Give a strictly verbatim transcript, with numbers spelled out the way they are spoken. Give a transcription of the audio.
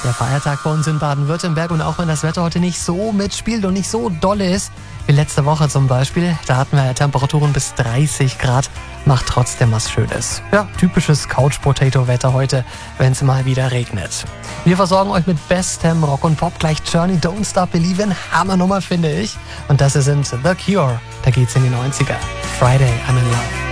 Der Feiertag bei uns in Baden-Württemberg und auch wenn das Wetter heute nicht so mitspielt und nicht so dolle ist, wie letzte Woche zum Beispiel, da hatten wir Temperaturen bis dreißig Grad, macht trotzdem was Schönes. Ja, typisches Couch-Potato-Wetter heute, wenn es mal wieder regnet. Wir versorgen euch mit bestem Rock und Pop, gleich Journey, Don't Stop Believin', Hammernummer finde ich. Und das sind The Cure, da geht's in die neunziger. Friday, I'm in Love.